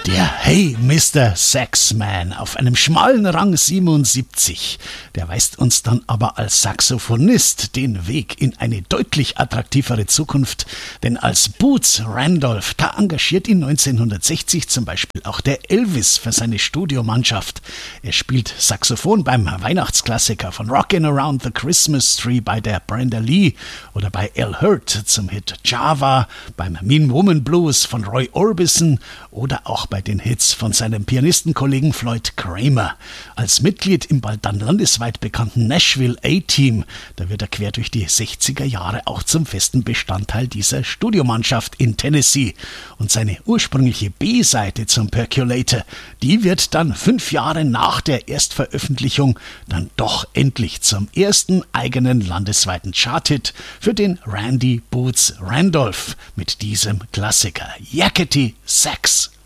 Der Hey Mr. Saxman auf einem schmalen Rang 77, der weist uns dann aber als Saxophonist den Weg in eine deutlich attraktivere Zukunft, denn als Boots Randolph, da engagiert ihn 1960 zum Beispiel auch der Elvis für seine Studiomannschaft. Er spielt Saxophon beim Weihnachtsklassiker von Rockin' Around the Christmas Tree bei der Brenda Lee oder bei Al Hirt zum Hit Java, beim Mean Woman Blues von Roy Orbison oder auch bei den Hits von seinem Pianistenkollegen Floyd Kramer. Als Mitglied im bald dann landesweit bekannten Nashville A-Team, da wird er quer durch die 60er Jahre auch zum festen Bestandteil dieser Studiomannschaft in Tennessee. Und seine ursprüngliche B-Seite zum Percolator, die wird dann 5 Jahre nach der Erstveröffentlichung dann doch endlich zum ersten eigenen landesweiten Charthit für den Randy Boots Randolph mit diesem Klassiker Yakety Sax.